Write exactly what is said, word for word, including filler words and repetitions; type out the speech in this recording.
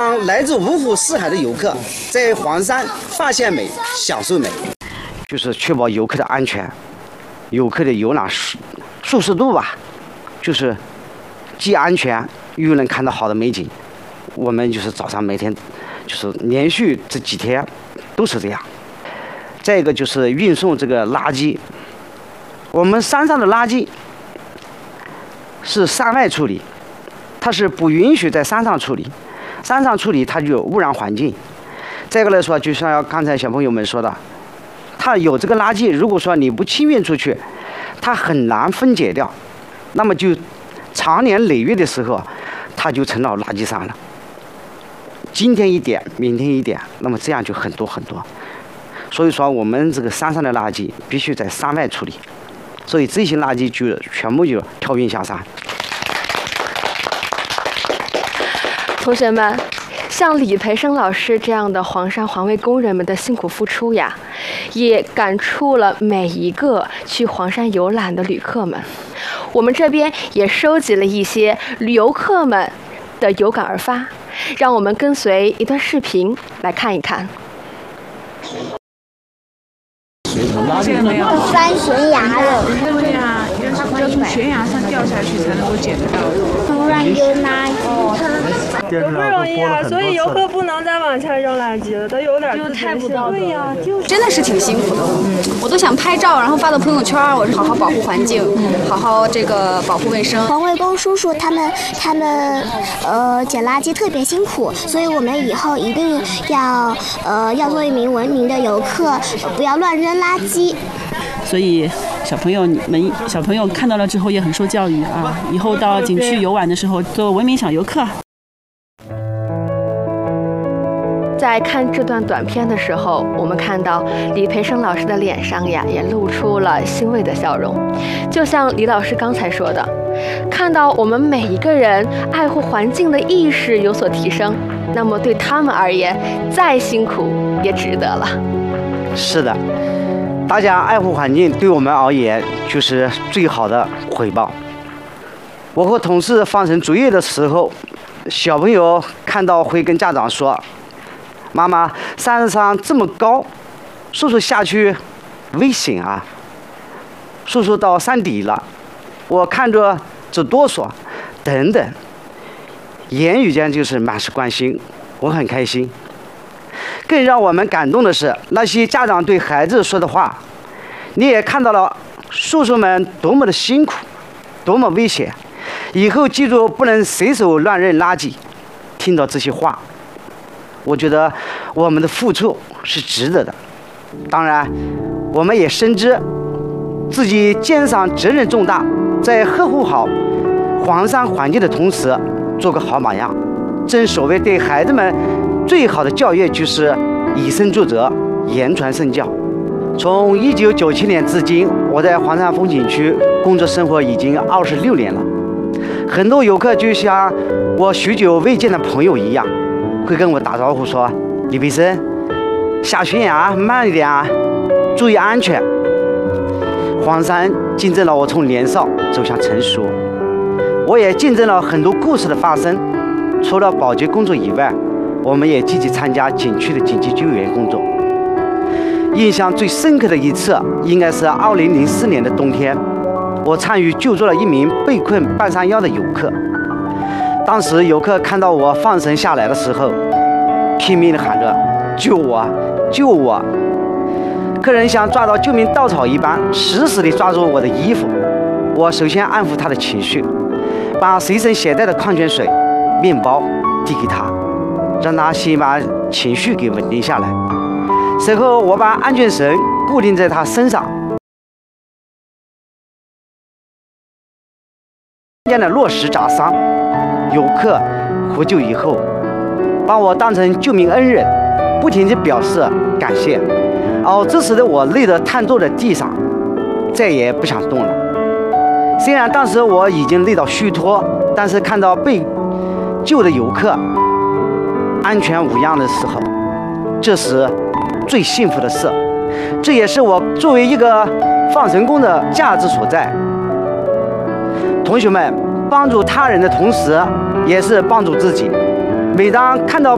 让来自五湖四海的游客在黄山发现美、享受美，就是确保游客的安全，游客的游览舒舒适度吧，就是既安全又能看到好的美景。我们就是早上每天就是连续这几天都是这样。再一个就是运送这个垃圾，我们山上的垃圾是山外处理，它是不允许在山上处理，山上处理它就有污染环境。再一个来说，就像刚才小朋友们说的，它有这个垃圾，如果说你不清运出去，它很难分解掉，那么就长年累月的时候，它就成了垃圾山了。今天一点，明天一点，那么这样就很多很多。所以说，我们这个山上的垃圾必须在山外处理，所以这些垃圾就全部就调运下山。 同学们，像李培生老师这样的黄山环卫工人们的辛苦付出呀，也感触了每一个去黄山游览的旅客们。我们这边也收集了一些游客们的有感而发，让我们跟随一段视频来看一看。 翻悬崖了。 对呀，要要从悬崖上掉下去才能够捡得到。 突然有垃圾。 不容易啊，所以游客不能再往下扔垃圾了，都有点自觉性。对呀，就真的是挺辛苦的。嗯，我都想拍照，然后发到朋友圈，我是好好保护环境，好好这个保护卫生。 环卫工叔叔他们他们呃捡垃圾特别辛苦，所以我们以后一定要呃要做一名文明的游客，不要乱扔垃圾。 所以小朋友们小朋友看到了之后也很受教育啊，以后到景区游玩的时候做文明小游客。 在看这段短片的时候，我们看到李培生老师的脸上呀，也露出了欣慰的笑容。就像李老师刚才说的，看到我们每一个人爱护环境的意识有所提升，那么对他们而言，再辛苦也值得了。 是的，大家爱护环境对我们而言就是最好的回报。我和同事放绳作业的时候，小朋友看到会跟家长说，妈妈，山上这么高，叔叔下去危险啊！叔叔到山底了，我看着直哆嗦，等等。言语间就是满是关心，我很开心。更让我们感动的是，那些家长对孩子说的话，你也看到了叔叔们多么的辛苦，多么危险。以后记住不能随手乱扔垃圾。听到这些话，我觉得我们的付出是值得的。当然，我们也深知自己肩上责任重大，在呵护好黄山环境的同时，做个好榜样。正所谓对孩子们最好的教育就是以身作则，言传身教。从一九九七年至今，我在黄山风景区工作生活已经二十六年了。很多游客就像我许久未见的朋友一样，会跟我打招呼说：“李培生，下悬崖慢一点啊，注意安全。”黄山见证了我从年少走向成熟，我也见证了很多故事的发生。除了保洁工作以外，我们也积极参加景区的紧急救援工作。印象最深刻的一次，应该是二零零四年的冬天，我参与救助了一名被困半山腰的游客。当时游客看到我放绳下来的时候，拼命地喊着：“救我，救我！”客人像抓到救命稻草一般，死死地抓住我的衣服。我首先安抚他的情绪，把随身携带的矿泉水、面包递给他，让他先把情绪给稳定下来。随后，我把安全绳固定在他身上。渐渐的落石砸伤，游客获救以后，把我当成救命恩人，不停地表示感谢。而这时的我累得瘫坐在地上，再也不想动了。虽然当时我已经累到虚脱，但是看到被救的游客安全无恙的时候，这是最幸福的事。这也是我作为一个放绳工的价值所在。同学们，帮助他人的同时，也是帮助自己。每当看到